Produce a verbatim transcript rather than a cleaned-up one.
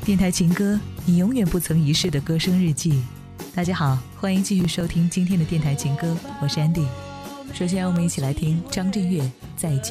电台情歌，你永远不曾遗失的歌声日记。大家好，欢迎继续收听今天的电台情歌，我是 Andy。首先让我们一起来听张震岳《再见》。